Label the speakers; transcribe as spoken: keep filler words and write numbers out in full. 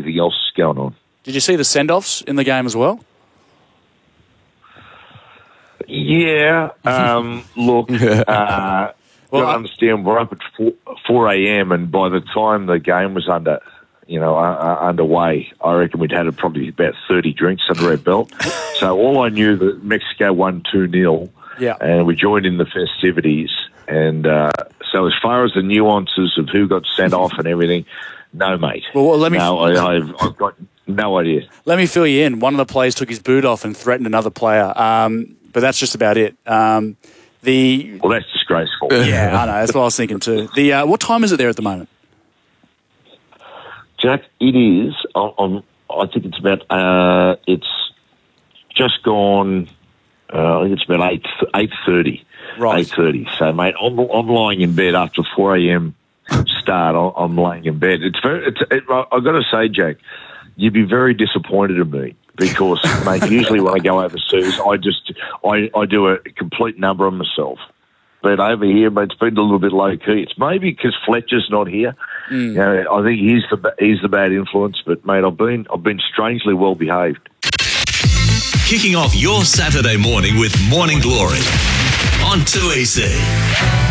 Speaker 1: everything else is going on.
Speaker 2: Did you see the send-offs in the game as well?
Speaker 1: Yeah. Um, look, uh,
Speaker 2: Well,
Speaker 1: got to
Speaker 2: I-
Speaker 1: understand we're up at four a.m. and by the time the game was under, you know, uh, uh, underway, I reckon we'd had probably about thirty drinks under our belt. So all I knew that Mexico won two nil,
Speaker 2: Yeah.
Speaker 1: and we joined in the festivities. And uh, so as far as the nuances of who got sent off and everything, no, mate.
Speaker 2: Well, well, let me-
Speaker 1: No, I, I've, I've got no idea.
Speaker 2: Let me fill you in. One of the players took his boot off and threatened another player, um, but that's just about it. Um, the
Speaker 1: Well, that's disgraceful.
Speaker 2: Yeah, I know. That's what I was thinking too. The uh, what time is it there at the moment?
Speaker 1: Jack, it is. On, on I think it's about. Uh, it's just gone. Uh, I think it's about eight eight thirty.
Speaker 2: Right.
Speaker 1: Eight thirty. So, mate, I'm, I'm lying in bed after four a.m. start. I'm, I'm laying in bed. It's very. It's. It, I've got to say, Jack, you'd be very disappointed in me because, mate, usually when I go overseas, I just I, I do a complete number on myself. But over here, mate, it's been a little bit low key. It's maybe because Fletcher's not here. Mm. You know, I think he's the he's the bad influence. But mate, I've been I've been strangely well behaved.
Speaker 3: Kicking off your Saturday morning with Morning Glory on two E C.